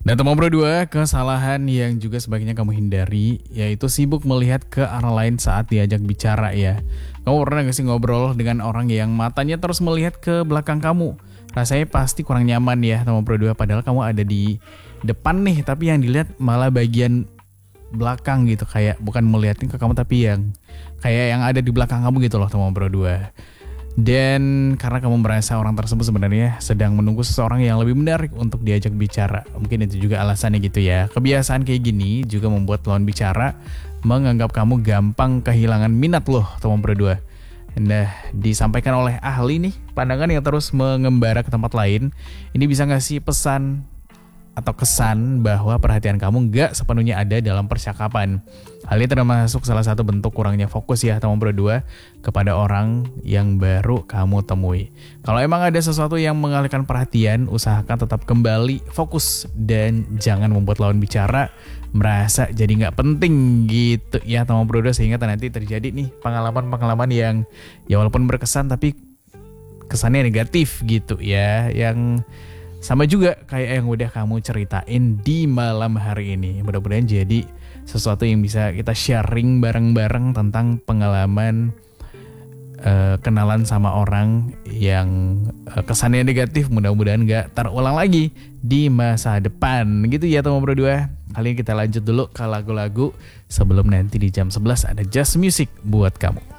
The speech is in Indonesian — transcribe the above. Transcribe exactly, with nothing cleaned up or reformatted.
Dan teman berdua, kesalahan yang juga sebaiknya kamu hindari yaitu sibuk melihat ke arah lain saat diajak bicara ya. Kamu pernah gak sih ngobrol dengan orang yang matanya terus melihat ke belakang kamu? Rasanya pasti kurang nyaman ya teman berdua, padahal kamu ada di depan nih, tapi yang dilihat malah bagian belakang gitu. Kayak bukan melihatin ke kamu, tapi yang kayak yang ada di belakang kamu gitu loh teman berdua. Dan karena kamu merasa orang tersebut sebenarnya sedang menunggu seseorang yang lebih menarik untuk diajak bicara. Mungkin itu juga alasannya gitu ya. Kebiasaan kayak gini juga membuat lawan bicara menganggap kamu gampang kehilangan minat loh teman berdua. Nah, disampaikan oleh ahli nih, pandangan yang terus mengembara ke tempat lain ini bisa ngasih pesan atau kesan bahwa perhatian kamu gak sepenuhnya ada dalam percakapan. Hal ini termasuk salah satu bentuk kurangnya fokus ya teman berdua kepada orang yang baru kamu temui. Kalau emang ada sesuatu yang mengalihkan perhatian, usahakan tetap kembali fokus dan jangan membuat lawan bicara merasa jadi gak penting gitu ya teman berdua, sehingga nanti terjadi nih pengalaman-pengalaman yang ya walaupun berkesan tapi kesannya negatif gitu ya, yang sama juga kayak yang udah kamu ceritain di malam hari ini. Mudah-mudahan jadi sesuatu yang bisa kita sharing bareng-bareng tentang pengalaman uh, kenalan sama orang yang uh, kesannya negatif. Mudah-mudahan gak terulang lagi di masa depan gitu ya teman berdua. Kali ini kita lanjut dulu ke lagu-lagu sebelum nanti di jam sebelas ada Just Music buat kamu.